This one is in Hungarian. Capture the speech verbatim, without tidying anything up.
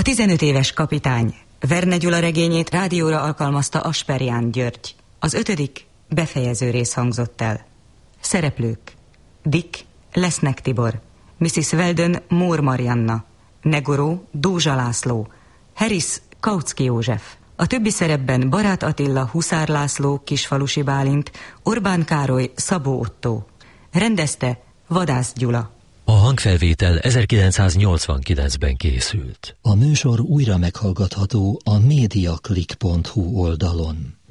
A tizenöt éves kapitány Verne Gyula regényét rádióra alkalmazta Asperján György. Az ötödik befejező rész hangzott el. Szereplők: Dick Lesznek Tibor, missziz Weldon Mór Marianna, Negoró Dózsa László, Harris Kautsky József. A többi szerepben Barát Attila Huszár László Kisfalusi Bálint, Orbán Károly Szabó Ottó. Rendezte Vadász Gyula. A hangfelvétel ezerkilencszáznyolcvankilencben készült. A műsor újra meghallgatható a mediaclick pont hu oldalon.